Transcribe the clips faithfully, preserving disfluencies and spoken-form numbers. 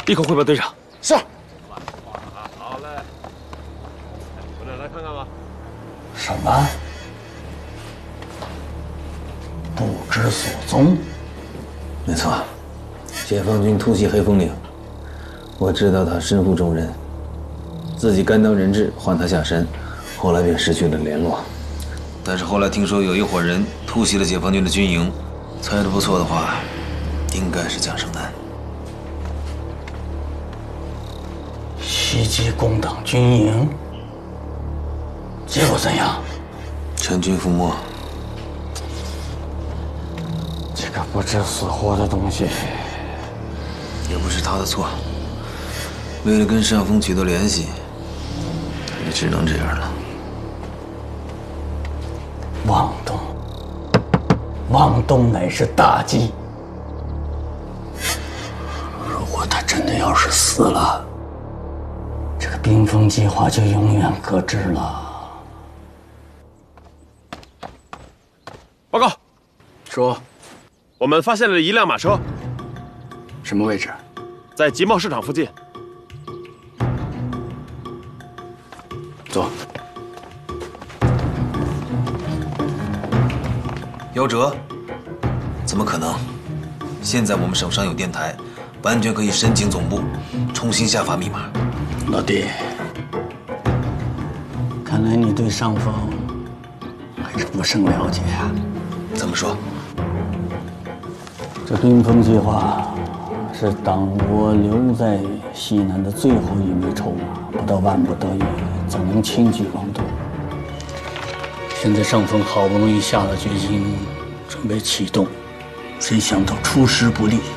立刻汇报队长。 是。 好嘞，部长来看看吧。 什么？不知所踪？ 没错，解放军突袭黑风岭，我知道他身负重任，自己甘当人质换他下山，后来便失去了联络。但是后来听说有一伙人突袭了解放军的军营，猜的不错的话，应该是蒋胜男。 袭击工党军营，结果怎样？ 全军覆没。 这个不知死活的东西， 也不是他的错。为了跟上峰取得联系，也只能这样了。 妄动，妄动乃是大忌。如果他真的要是死了，这个冰封计划就永远搁置了。 报告， 说， 我们发现了一辆马车， 什么位置？ 在集贸市场附近。 坐。 夭折？怎么可能？现在我们手上有电台，完全可以申请总部重新下发密码。 老弟，看来你对上峰还是不甚了解啊。 怎么说？ 这冰封计划是党国留在西南的最后一枚筹码，不到万不得已，怎能轻举妄动？现在上峰好不容易下了决心，准备启动，谁想到出师不利，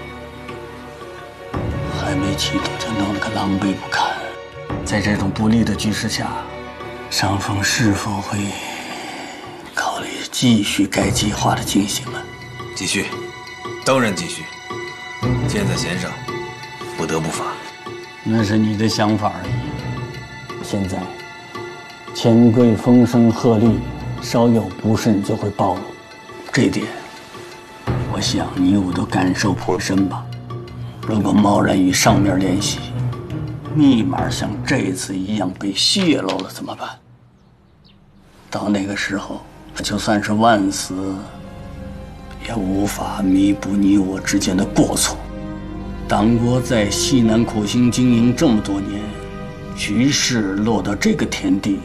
还没启动就弄得个狼狈不堪。在这种不利的局势下，上峰是否会考虑继续该计划的进行呢？ 继续，当然继续。箭在弦上，不得不发。 那是你的想法而已。现在，钱柜风声鹤唳，稍有不慎就会暴露。这一点，我想你我都感受颇深吧。如果贸然与上面联系，密码像这次一样被泄露了怎么办？到那个时候，就算是万死，也无法弥补你我之间的过错。党国在西南苦心经营这么多年，局势落到这个田地，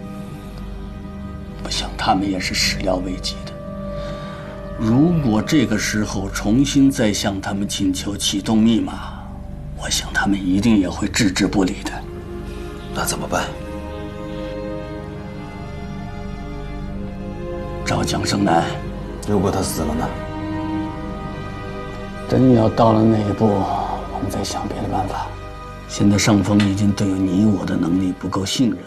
我想他们也是始料未及的。如果这个时候重新再向他们请求启动密码，我想他们一定也会置之不理的。 那怎么办？ 找蒋胜男。 如果他死了呢？ 真要到了那一步，我们再想别的办法。现在上峰已经对你我的能力不够信任，